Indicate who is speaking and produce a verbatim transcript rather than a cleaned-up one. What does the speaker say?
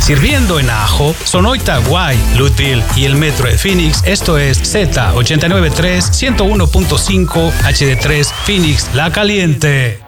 Speaker 1: sirviendo en Ajo, Sonoita, Guay, Lutville y el Metro de Phoenix. Esto es Z ochenta y nueve punto tres, ciento uno punto cinco H D tres Phoenix, La Caliente.